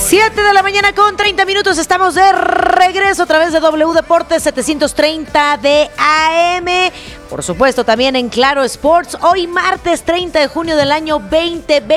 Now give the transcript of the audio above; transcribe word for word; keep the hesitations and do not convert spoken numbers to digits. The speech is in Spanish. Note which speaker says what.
Speaker 1: siete de la mañana con treinta minutos, estamos de regreso a través de W Deportes setecientos treinta de A M. Por supuesto, también en Claro Sports, hoy martes treinta de junio del año veinte veinte.